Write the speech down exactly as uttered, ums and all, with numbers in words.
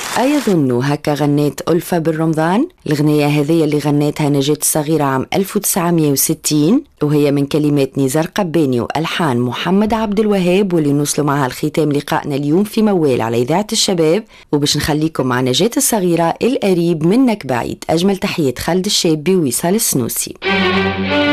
أيظن هكا غنيت ألفة بالرمضان. الغنية هذه اللي غنيتها نجاة الصغيرة عام ألف وتسعمية وستين، وهي من كلمات نزار قباني وألحان محمد عبد الوهاب، واللي نوصلوا معها الختام لقائنا اليوم في موال على إذاعة الشباب. وباش نخليكم مع نجاة الصغيرة القريب منك بعيد. أجمل تحية خالد الشابي ووصال السنوسي.